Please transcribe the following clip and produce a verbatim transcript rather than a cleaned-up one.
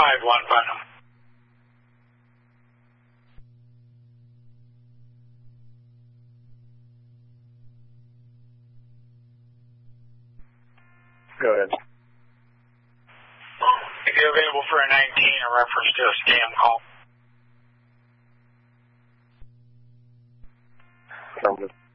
five one Putnam. Go ahead. If you're available for a nineteen, a reference to a scam call. Affirmative.